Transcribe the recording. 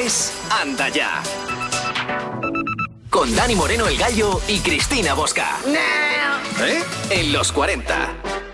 es Anda Ya. Con Dani Moreno el Gallo y Cristina Bosca. En los 40.